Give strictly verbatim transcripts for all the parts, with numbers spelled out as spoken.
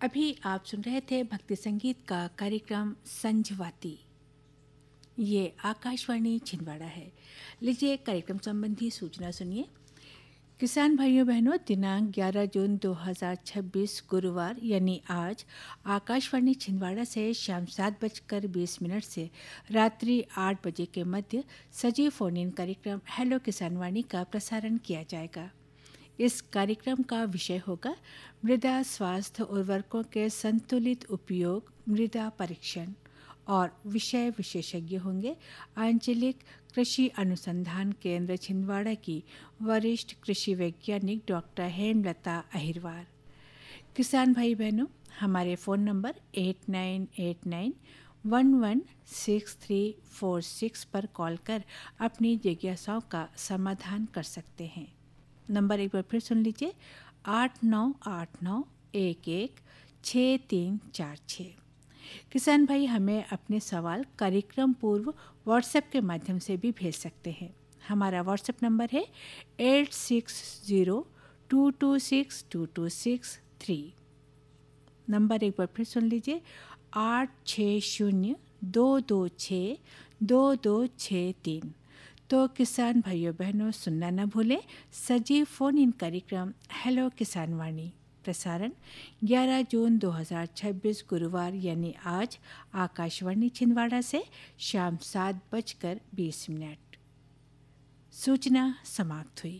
अभी आप सुन रहे थे भक्ति संगीत का कार्यक्रम संझवाती। ये आकाशवाणी छिंदवाड़ा है। लीजिए कार्यक्रम संबंधी सूचना सुनिए। किसान भाइयों बहनों, दिनांक ग्यारह जून दो हज़ार छब्बीस गुरुवार यानी आज आकाशवाणी छिंदवाड़ा से शाम सात बजकर बीस मिनट से रात्रि आठ बजे के मध्य सजीव फोन इन कार्यक्रम हेलो किसान वाणी का प्रसारण किया जाएगा। इस कार्यक्रम का विषय होगा मृदा स्वास्थ्य उर्वरकों के संतुलित उपयोग, मृदा परीक्षण, और विषय विशेषज्ञ होंगे आंचलिक कृषि अनुसंधान केंद्र छिंदवाड़ा की वरिष्ठ कृषि वैज्ञानिक डॉक्टर हेमलता अहिरवार। किसान भाई बहनों, हमारे phone number eight nine eight nine one one six three four six पर कॉल कर अपनी जिज्ञासाओं का समाधान कर सकते हैं। नंबर एक बार फिर सुन लीजिए, आठ नौ आठ नौ एक एक छः तीन चार छः। किसान भाई हमें अपने सवाल कार्यक्रम पूर्व व्हाट्सएप के माध्यम से भी भेज सकते हैं। हमारा व्हाट्सएप नंबर है eight six zero two to six to to six three. Number एक बार फिर सुन लीजिए, आठ छः शून्य दो दो छः दो दो छः तीन। तो किसान भाइयों बहनों, सुनना न भूलें सजीव फोन इन कार्यक्रम हेलो किसान वाणी, प्रसारण ग्यारह जून दो हज़ार छब्बीस गुरुवार यानी आज आकाशवाणी छिंदवाड़ा से शाम सात बजकर बीस मिनट। सूचना समाप्त हुई।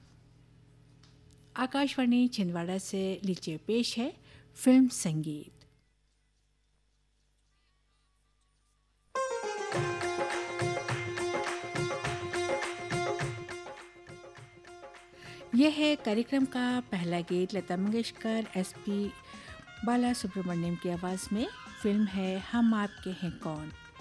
आकाशवाणी छिंदवाड़ा से लीजिए पेश है फिल्म संगीत। यह है कार्यक्रम का पहला गीत लता मंगेशकर एस पी बाला सुब्रमण्यम की आवाज़ में। फिल्म है हम आपके हैं कौन।